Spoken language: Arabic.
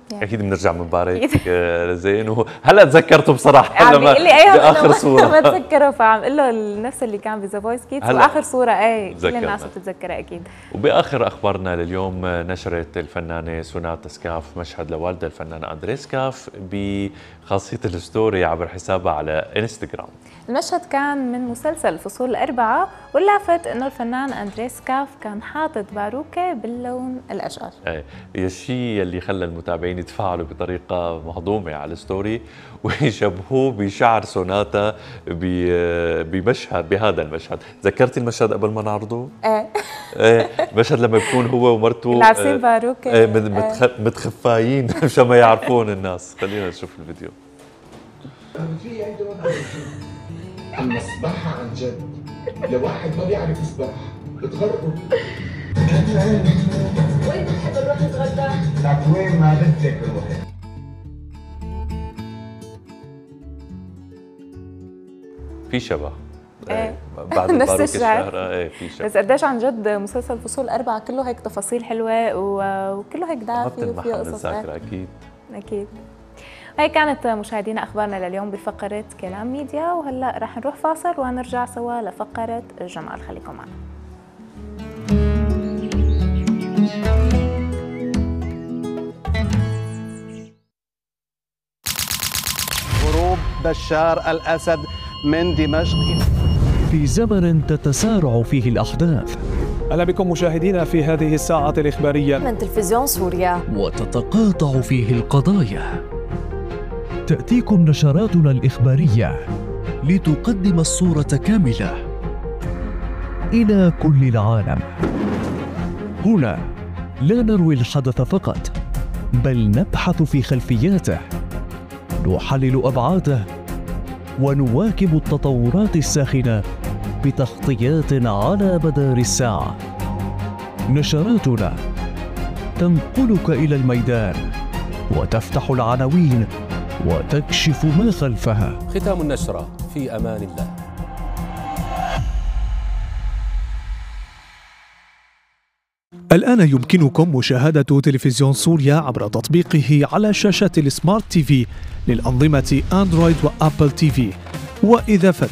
اكيد بنرجع بنبارك زين. هلا تذكرته بصراحه عم بيقول لي باخر صوره ما تذكره، فعم اقول له نفس اللي كان بذا فويس كيدز واخر صوره كل الناس بتتذكرها اكيد. وباخر اخبارنا لليوم نشرت الفنانه سوناتا سكاف مشهد لوالدها الفنان اندري سكاف بخاصيه الستوري عبر حسابها على انستغرام. المشهد كان من مسلسل فصول الأربعة، واللافت انه الفنان اندري سكاف كان حاطط باروكه باللون الاشقر. الشيء اللي خلى المتابعين يتفاعلوا بطريقه مهضومه على الستوري ويشبهوه بشعر سوناتا بمشهد بهذا المشهد. ذكرتي المشهد قبل ما نعرضه؟ ايه المشهد لما يكون هو ومرته لابسين باروكه متخفايين مشان ما يعرفون الناس. خلينا نشوف الفيديو. في عندهم المسبحة عن جد لواحد ما بيعرف يسبح بتغرقوا. وين بتحب نروح نتغدى؟ لك وين ما بدك روحي. في شبه بعد نفس الشعر. في شبه. بس قديش عن جد مسلسل فصول الأربعة كله هيك تفاصيل حلوة وكله هيك دافي وفيه قصص. اكيد اكيد. هي كانت مشاهدينا اخبارنا لليوم بفقره كلام ميديا، وهلا رح نروح فاصل ونرجع سوا لفقره الجمال. خليكم معنا. هروب بشار الأسد من دمشق في زمن تتسارع فيه الأحداث. أهلا بكم مشاهدينا في هذه الساعة الإخبارية من تلفزيون سوريا، وتتقاطع فيه القضايا. تأتيكم نشراتنا الإخبارية لتقدم الصورة كاملة إلى كل العالم. هنا لا نروي الحدث فقط، بل نبحث في خلفياته، نحلل أبعاده، ونواكب التطورات الساخنة بتغطيات على مدار الساعة. نشراتنا تنقلك إلى الميدان وتفتح العناوين وتكشف ما خلفها. ختام النشرة في أمان الله. الآن يمكنكم مشاهدة تلفزيون سوريا عبر تطبيقه على شاشة السمارت تي في للأنظمة أندرويد وأبل تي في، وإذا